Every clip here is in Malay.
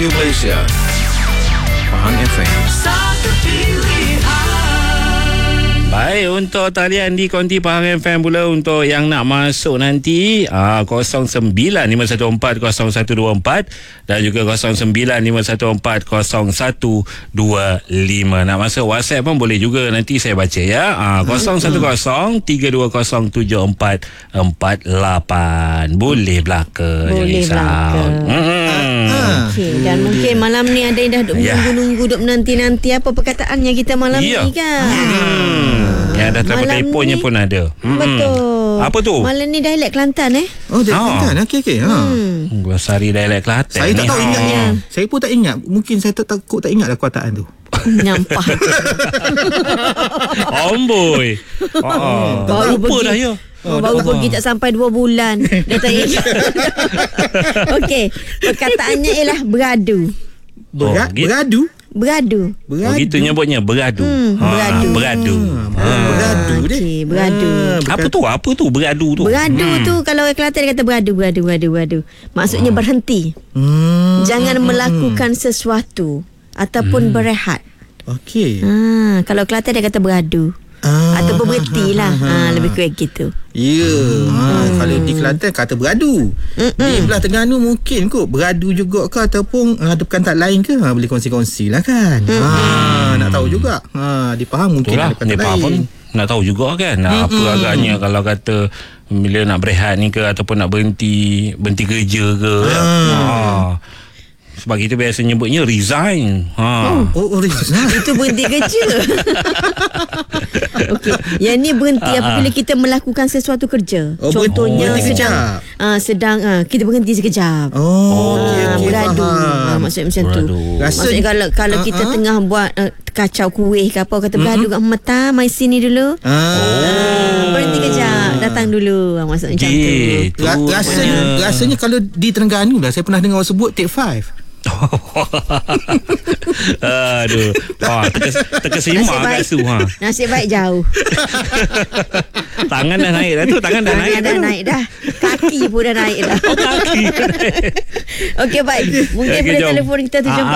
Radio Malaysia, Pahang FM. Satu pilihan. Baik, untuk talian di konti Pahang FM pula untuk yang nak masuk nanti 0951400124 dan juga 0951400125. Nak masuk WhatsApp pun boleh juga, nanti saya baca ya. 0103274448. Boleh belaka. Boleh belaka. Okay. Dan mungkin malam ni ada yang dah duk menunggu-nunggu, duk menanti-nanti apa perkataannya kita malam ni kan. Yang dah telefonnya pun ada. Betul. Apa tu? Malam ni dialek Kelantan Oh, dialek Kelantan. Okey. Glosari dialek Kelantan. Saya tak tahu ingatnya. Saya pun tak ingat. Mungkin saya takut tak ingat lah perkataan tu. Nyampah. Amboi. Baru lupa pergi. dah ya. Baru pergi tak sampai 2 bulan. Dah tak ingat. Okey. Perkataannya ialah beradu. Beradu. Beradu. Oh, gitu nyebutnya beradu. Beradu. Beradu. Beradu deh. Okey, beradu. Apa tu beradu tu? Beradu tu kalau orang Kelantan dia kata beradu. Maksudnya berhenti. Jangan melakukan sesuatu ataupun berehat. Okey. Kalau Kelantan dia kata beradu. Ataupun berhenti lah. Lebih kurang gitu. Ya. Kalau di Kelantan kata beradu. Di belah Terengganu mungkin kot beradu juga ke, ataupun ada perkataan lain ke? Boleh kongsi-kongsi lah kan. Nak tahu juga. Di Pahang mungkin itulah, ada perkataan lain. pun nak tahu juga kan. Apa agaknya kalau kata bila nak berehat ni ke, ataupun nak berhenti kerja ke. Sebab kita biasa nyebutnya resign. Resign. Itu berhenti kerja. Okey. Yang ni berhenti apabila kita melakukan sesuatu kerja. Contohnya sedang kita berhenti sekejap. Okey, beradu. Maksudnya macam tu. Maksudnya kalau kita tengah buat kacau kuih ke apa, kata beradu kat Mata, mai sini dulu. Berhenti kejap, datang dulu. Maksudnya macam tu. Rasanya kalau di Terengganu lah, saya pernah dengar orang sebut take 5. Aduh. Terkesima kat su. Nasib baik jauh. Tangan dah naik dah tu. Tangan dah naik dah. Kaki pun dah naik dah. Kaki. Okey, baik. Mungkin boleh telefon kita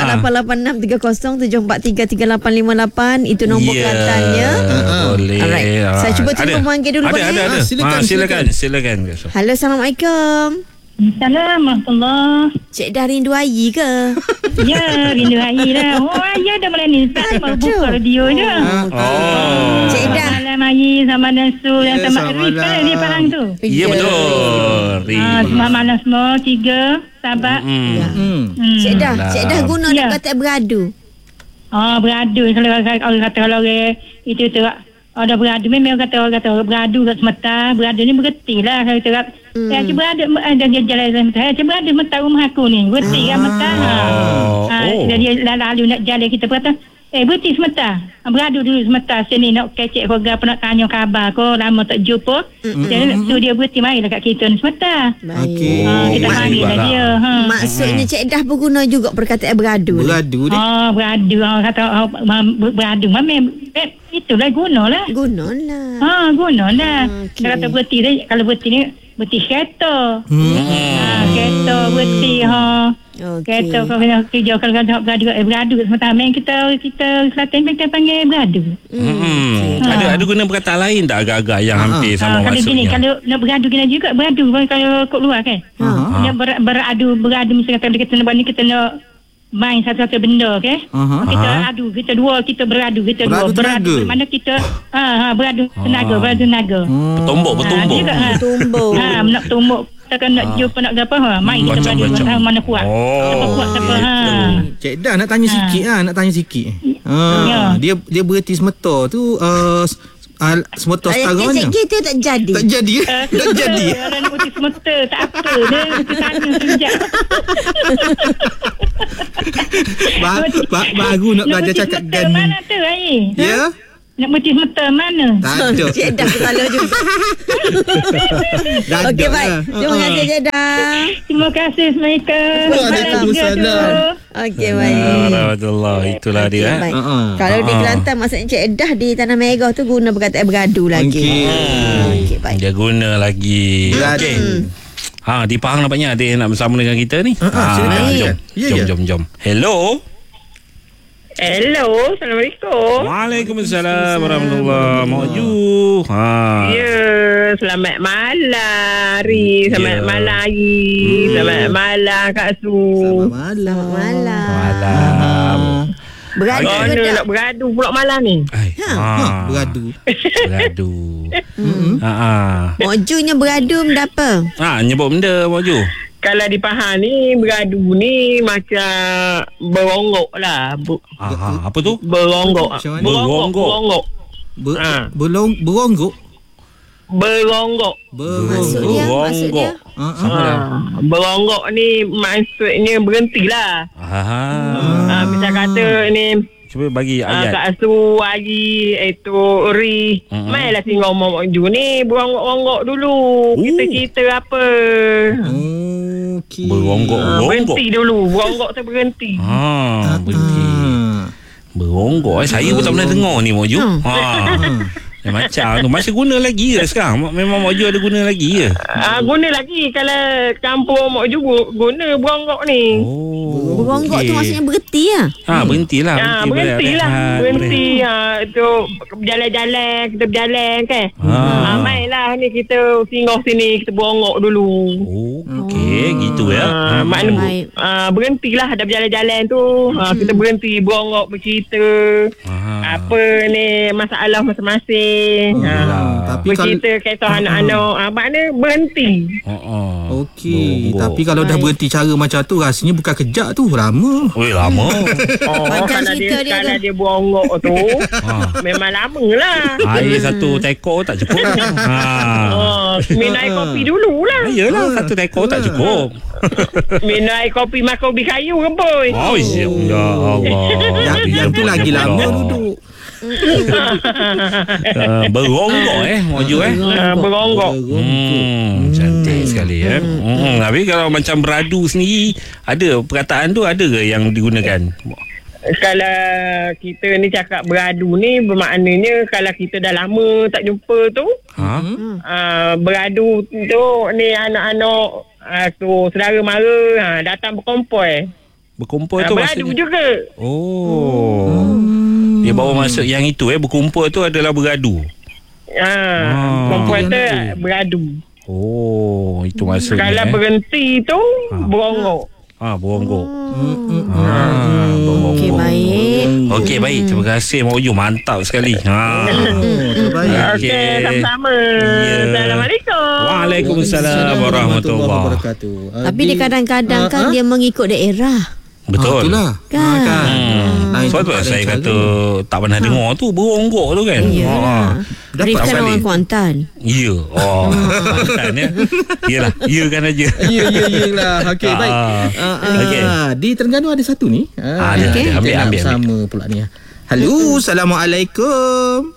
748863 Itu nombor Kelantannya. Boleh. Alright. Saya cuba panggil dulu. Ada. Silakan. Halo, Assalamualaikum. Assalamualaikum. Cik dah rindu air ke? Ya, rindu air lah. Ayah dah mulai ni. Saya baru buka radio je. Cik dah. Malam air sama Nasu yang sama Arif kan dia Pahang tu. Ya, betul. Semua malam semua 3 sahabat. Cik dah guna nak kata beradu. Beradu. Kalau orang kata kalau orang itu tu ada beradu, memang orang kata beradu kat semata. Beradu ni berhenti lah. Kalau kita saya cuba ada jalan saya cuba ada mata rumah aku ni berhenti kan mata. Dia lalu nak jalan kita kata berhenti semata, beradu dulu semata sini nak kecek program, nak tanya khabar ko lama tak jumpa. Jadi tu dia berhenti marilah kat kita ni semata. Okey. Kita panggil dia. Maksudnya Cik dah berguna juga perkataan beradu. Beradu dia. Beradu kata beradu memang itulah gunalah. Gunalah. Kata berhenti dia, kalau berhenti ni berhenti kereta. Kereta berhenti kereta kalau kerja kalau beradu sementara main kita Kelantan kita panggil beradu. Ada guna perkataan lain tak agak-agak yang hampir sama kalau maksudnya? Gini, kalau nak beradu kena juga beradu kalau kat luar kan. Beradu misalnya kalau kita nak main satu-satu benda, okey? Kita adu, kita dua, kita beradu, kita beradu. Mana kita beradu tenaga, Bertumbuk. Nak tumbuk. Kita nak jumpa nak apa? Main kita beradu mana kuat. Siapa kuat siapa. Cik dah nak tanya sikit. Dia berhenti semata tu semata setaranya. Kita tak jadi. Tak jadi. Kalau nak berhenti semata tak apa. Dia tanya sekejap. Baru nak belajar cakap gan. Mana tu air? Ya? Nak berhenti semata mana? Tak ada. Cik dah salah juga. Okey, baik. Terima kasih Cik dah. Terima kasih. Assalamualaikum. Waalaikumsalam. Okey, baik. Alhamdulillah, itulah dia. Baik. Kalau di Kelantan maksudnya Cik Dah di Tanah Merah tu guna perkataan beradu lagi. Okey, baik. Dia guna lagi. Okey. Di Pahang nampaknya ada yang nak bersama dengan kita ni. Silakan. Jom. Hello. Assalamualaikum. Waalaikumsalam warahmatullahi wabarakatuh. Ya, selamat malam Ri. Selamat malam Ri. Selamat malam Kak Su. Selamat malam. Beradu ke tak? Nak beradu pula malam ni. Beradu. Mak Ju nya beradu benda apa? Nyebut benda Mak Ju. Kalau di Pahang ni beradu ni macam beronggok lah. Apa tu? Beronggok. Beronggok. Beronggok. Maksudnya? Beronggok ni maksudnya berhentilah. Misal kata ni, cuba bagi ayat. Kak Asu, Haji, itu Ri. Mainlah si ngomong Mak Ju ni beronggok-onggok dulu. Kita cerita apa. Okey. Beronggok. Berhenti dulu. Beronggok tu berhenti. Berhenti. Beronggok. Saya pun tak pernah dengar ni Mak Ju. Macam tu masih guna lagi ke sekarang? Memang Mak Ju ada guna lagi ke? Guna lagi. Kalau kampung Mak Ju guna beronggok ni. Beronggok tu maksudnya berhenti lah. Berhentilah. Berhenti. Tu berjalan-jalan. Kita berjalan kan. Mainlah ni kita singgah sini. Kita beronggok dulu. Okey, gitu ya. Maknanya berhentilah. Dah berjalan-jalan tu. Kita berhenti beronggok bercerita. Apa ni masalah masing-masing. Tapi bercerita kisah anak-anak. Maknanya berhenti. Okey. Tapi kalau dah berhenti cara macam tu, rasanya bukan kejap tu. Lama. Lama. Kalau dia beronggok tu memang lama lah. Air satu tekor tak cukup. Minum air kopi dululah. Yelah, satu tekor tak cukup. Minum air kopi makan ubi kayu ke boy. Ya Allah. Yang tu lagi lama duduk. Beronggok Mak Ju beronggok. Cantik sekali Tapi kalau macam beradu sendiri, ada perkataan tu ada ke yang digunakan? Kalau kita ni cakap beradu ni bermaknanya kalau kita dah lama tak jumpa tu, beradu tu ni anak-anak tu saudara mara datang berkumpul. Berkumpul tu beradu maksudnya juga. Dia bawa masuk yang itu berkumpul tu adalah beradu. Kumpul tu beradu. Itu maksudnya. Kalau berhenti tu beronggok. Beronggok. Okey, baik. Okey, baik. Terima kasih Mak Ju. Mantap sekali. Okey, sama-sama. Assalamualaikum. Waalaikumsalam warahmatullahi wabarakatuh. Tapi dia kadang-kadang kan dia mengikut daerah. Betul. Itulah. Kan. Sebab tu saya kata tak pernah dengar tu beronggok tu kan. Berikan orang Kuantan. Ya. Kuantan ya. Yalah, ya kan aja. Iyalah. Okey, baik. Di Terengganu ada satu ni. Ada. Ambil. Sama pula ni. Halo, Assalamualaikum.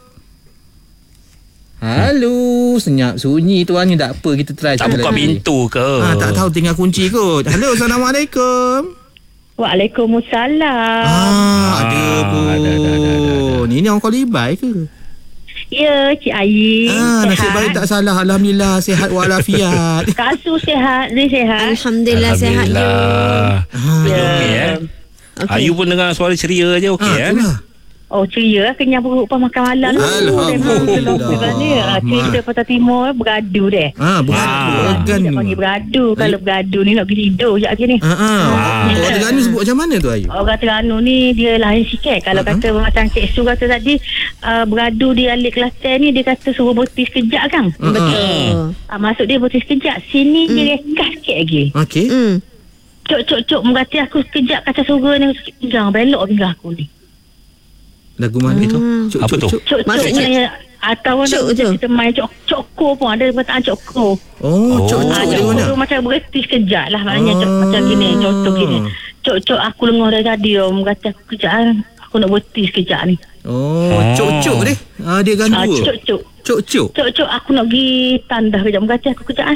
Halo, senyap sunyi tuan ni tak apa, kita try. Tak buka pintu ke? Tak tahu tinggal kunci kot. Halo, Assalamualaikum. Waalaikumsalam. Ada pun. Ada. Ini orang Kolibai ke? Ya, Cik Ayi. Nasib baik tak salah. Alhamdulillah, sihat walafiat. Kak Su sihat, dia sihat. Alhamdulillah sihat je. Okey Ayu pun dengar suara ceria je okey Oh, ceria kenyang perut pas makan malam tu. Alhamdulillah. Cerita Kota Timur beradu deh. Beradu. Panggil beradu. Kalau beradu ni nak pergi tidur sekejap lagi ni. Orang Terengganu sebut macam mana tu Ayu? Orang Terengganu ni dia lain sikit. Kalau kata macam Cik Su kata tadi, beradu di Alik Kelantan ni dia kata suruh berhenti sekejap kan? Betul. Maksud dia berhenti sekejap. Sini dia rekas sikit lagi. Okey. Cok berarti aku sekejap kaca surga ni pinggang belok pinggang aku ni. Lagu mana tu? Apa tu? Cok maksudnya atau kita main cokko pun ada perkataan cokko. Cokko macam berhenti sekejap lah maknanya macam gini contoh gini. Cok aku lengah dari tadi kata aku kejap aku nak berhenti sekejap ni. Cok deh. Dia ganggu. Cok aku nak pergi tandas kejap kata aku kejap.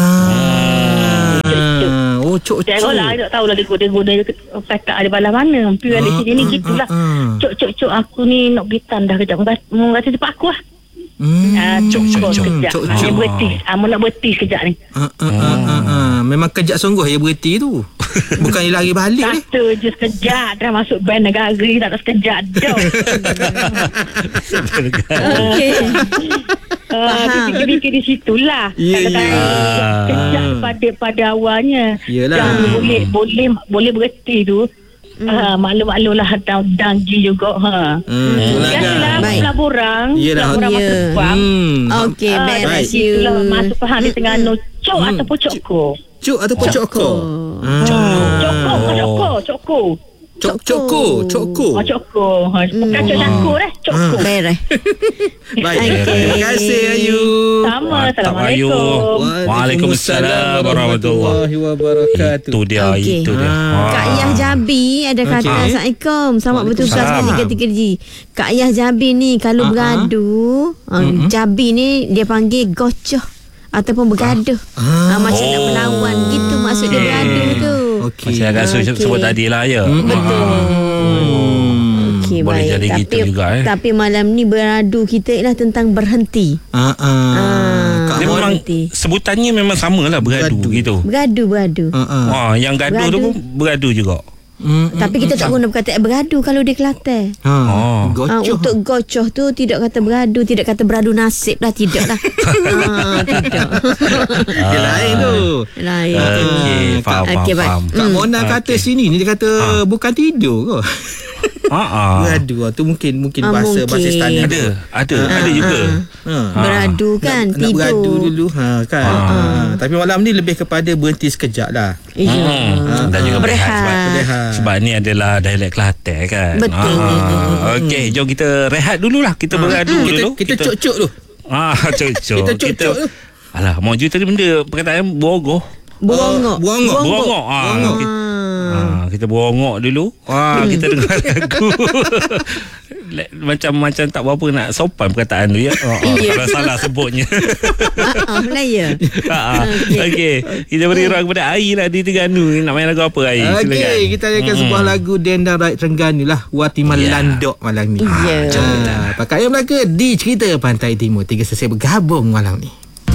Cok. Tengoklah, tak tahulah dia guna kata ada balas mana. Pian di sini ni gitulah. Cok aku ni nak pergi tandas kejap. Mu kata cepat aku lah. Cukup sekejap. Dia berhenti. Mula berhenti sekejap ni. Memang kejap sungguh ya berhenti tu. Bukan dia lari balik ni. Kata je sekejap. Dah masuk band negara. Tak ada sekejap dah. Okey. Fikir-fikir di situlah. Kejap pada awalnya. Yelah. Boleh berhenti tu. Maklum-maklum lah dangji juga. Biasalah pelaburan. Pelaburan masuk faham. Okey, beres you. Masuk faham di tengah cok ataupun cokko. Cuk ataupun cokko. Cokko. Cokko. Cokko. Bukan cokko cokko. Beres. Baik. Terima kasih Ayu. Sama. Assalamualaikum. Waalaikumsalam warahmatullahi wabarakatuh. Itu dia. Kak Yah Jabi ada kata Assalamualaikum. Selamat bertugas kali kerja. Kak Yah Jabi ni kalau bergaduh, Jabi ni dia panggil gocoh ataupun bergaduh. Macam nak melawan gitu maksud dia bergaduh tu. Macam agak sebut tadi lah ya. Betul. Okey, boleh baik. jadi gitu juga. Tapi malam ni beradu kita ialah tentang berhenti. Dia memang sebutannya memang sama lah beradu gitu. Beradu. Yang gaduh tu pun beradu juga. Tapi kita tak guna perkataan beradu kalau di Kelantan. Untuk gocoh tu tidak kata beradu, tidak kata beradu nasib lah, tidak lah. Tidak. Dia lain tu. Lain. Okey, faham. Kak Mona kata sini ni dia kata bukan tidur ke? Beradu tu mungkin bahasa istana. Ada juga. Beradu kan nak beradu dulu kan. Tapi malam ni lebih kepada berhenti sekejap lah. Dan juga berehat. Sebab ni adalah dialek Kelantan kan. Betul. Okey, jom kita rehat dululah. Kita beradu dulu. Kita cok-cok tu. Cok-cok. Kita cok-cok tu. Alah, mau tadi benda perkataan borongok. Kita berongok dulu. Kita dengar lagu. Macam tak berapa nak sopan perkataan tu ya. Kalau salah sebutnya. Melaya. Okey. Kita beri ruang kepada Ai lah di Terengganu. Nak main lagu apa Ai? Okey, kita akan sebuah lagu Denda Rakyat Terengganu lah. Watiman Landok malam ni. Ya. Pakai Melaka di Cerita Pantai Timur. 3 sesi bergabung malam ni.